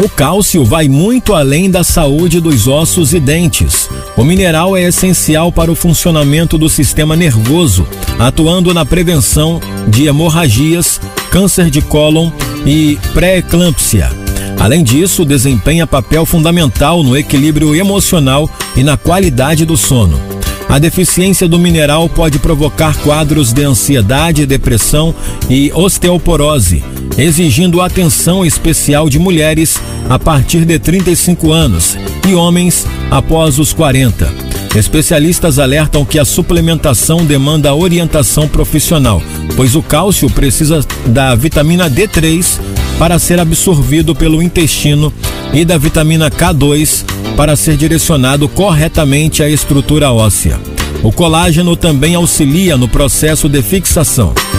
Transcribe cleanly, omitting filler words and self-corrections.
O cálcio vai muito além da saúde dos ossos e dentes. O mineral é essencial para o funcionamento do sistema nervoso, atuando na prevenção de hemorragias, câncer de cólon e pré-eclâmpsia. Além disso, desempenha papel fundamental no equilíbrio emocional e na qualidade do sono. A deficiência do mineral pode provocar quadros de ansiedade, depressão e osteoporose, exigindo atenção especial de mulheres a partir de 35 anos e homens após os 40. Especialistas alertam que a suplementação demanda orientação profissional, pois o cálcio precisa da vitamina D3 para ser absorvido pelo intestino e da vitamina K2 para ser direcionado corretamente à estrutura óssea. O colágeno também auxilia no processo de fixação.